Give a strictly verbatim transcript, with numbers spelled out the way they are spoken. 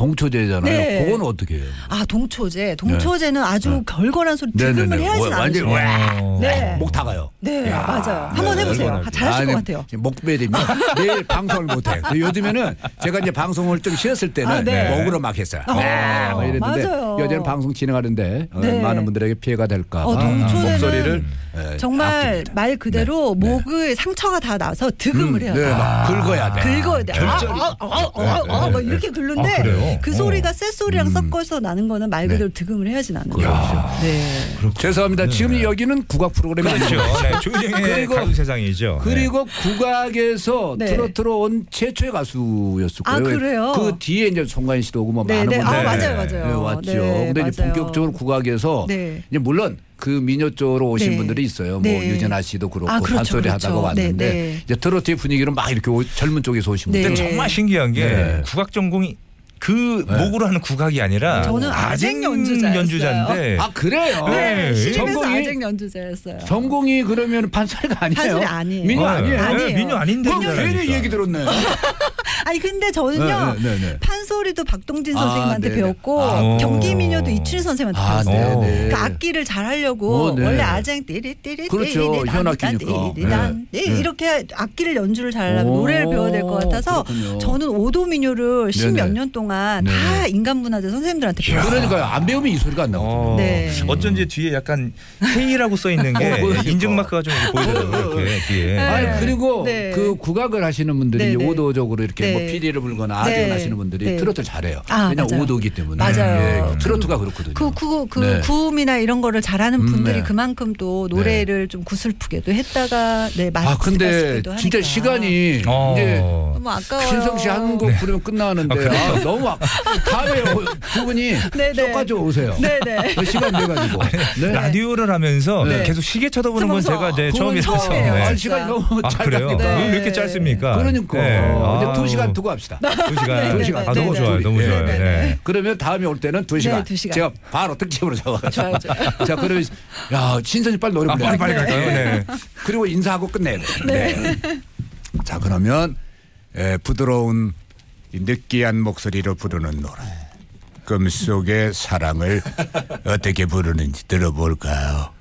동초제잖아요. 네. 그건 어떻게 해요? 아 동초제. 동초제는 네. 아주 네. 걸걸한 소리 득음을 해야지 완전 않으시죠. 네. 목 다가요. 네 야, 맞아요. 한번 해보세요. 네. 잘하실 아니, 것 같아요. 목베리면 내일 방송을 못해. 요즘에는 제가 이제 방송을 좀 쉬었을 때는 아, 네. 목으로 막 했어요. 어, 네. 막 이랬는데 맞아요. 요즘은 방송 진행하는데 네. 많은 분들에게 피해가 될까 봐 어, 목소리를 네, 정말 아낍니다. 말 그대로 네. 목을 네. 상처가 다 나서 득음을 음, 해요. 네, 막 긁어야 돼. 긁어야 돼. 아, 아, 아, 아, 아, 아, 막 이렇게 긁는데 아, 그 소리가 쇳소리랑 음. 섞어서 나는 거는 말 그대로 네. 득음을 해야지 나는 거죠. 네. 죄송합니다. 네. 지금 여기는 국악 프로그램이 그렇죠. 네. 조정의 가요 세상이죠. 그리고 네. 국악에서 네. 트로트로 온 최초의 가수였을 거예요. 아, 그래요? 그 뒤에 이제 송가인 씨도 오고 뭐 네, 많은 네. 분들 아, 맞아요, 맞아요. 네, 왔죠. 네, 근데 이제 맞아요. 본격적으로 국악에서 네. 이제 물론 그 민요 쪽으로 오신 네. 분들이 있어요. 네. 뭐 유진아 씨도 그렇고 아, 그렇죠, 단소리 그렇죠. 하다가 왔는데 네, 네. 이제 트로트의 분위기로 막 이렇게 오, 젊은 쪽에서 오신 네. 분들 정말 신기한 게 네. 국악 전공이 그 네. 목으로 하는 국악이 아니라 저는 아쟁 연주자였어요. 연주자인데 아 그래요? 네, 신입에서 전공이 아쟁 연주자였어요. 전공이 그러면 판소리가 아니에요? 판소리 아니에요. 민요 아니에요? 아니에요. 민요 아닌데 괜히 얘기 들었네. 아니 근데 저는요 네, 네, 네. 판소리도 박동진 아, 선생님한테 네네. 배웠고 아, 경기민요도 이춘희 선생님한테 아, 배웠어요. 네네. 그러니까 악기를 잘 하려고 어, 네. 원래 아쟁 띠리 띠리 그렇죠. 띠리 현악기니까. 띠리단 네. 이렇게 악기를 연주를 잘하려면 오, 노래를 배워야 될 것 같아서 그렇군요. 저는 오도 민요를 십몇 네네. 년 동안 네. 다 인간문화재 선생님들한테 배웠어요. 그러니까요. 안 배우면 이 소리가 안 나거든요. 어, 네. 어쩐지 뒤에 약간 K라고 써 있는 게 그러니까. 인증 마크가 좀 이렇게 보이더라고요. 이렇게 뒤에. 네. 아니 그리고 네. 그 국악을 하시는 분들이 네, 네. 오도적으로 이렇게 네. 뭐 피리를 불거나 아쟁을 네. 하시는 분들이 네. 트로트를 잘해요. 아, 왜냐면 맞아요. 오도기 때문에. 맞아요. 예, 트로트가 그렇거든요. 그, 그, 그 네. 구음이나 이런 거를 잘하는 분들이 음, 네. 그만큼 또 노래를 좀 구슬프게도 했다가 네 아 근데 하니까. 진짜 시간이 어. 이제 너무 아까워요. 신성 씨 한 곡 부르면 끝나는데 아, 아, 너무 아, 다음에 두 분이 네네. 쏙 가져 오세요. 네네. 시간 돼가지고. 네. 라디오를 하면서 네. 계속 시계 쳐다보는 건 무서워. 제가 네, 그건 처음이라서. 처음이에요. 네. 아, 시간이 너무 아 잘 그래요? 갑니다. 왜 이렇게 짧습니까? 그러니까 네. 이제 아. 두 시간 두고 합시다. 두 시간. 두 시간. 아, 너무 네네. 좋아요. 너무 네. 좋아요. 네네. 네. 그러면 다음에 올 때는 두 시간. 네, 두 시간. 제가 바로 특집으로 잡아가지고. 좋아요, 좋아요. 자, 그러면 야 신선이 빨리 노래 아, 불러야 빨리 빨리 갈까요? 네. 그리고 인사하고 끝내야 돼. 네. 자, 그러면 에, 부드러운 이 느끼한 목소리로 부르는 노래. 꿈속의 사랑을 어떻게 부르는지 들어볼까요?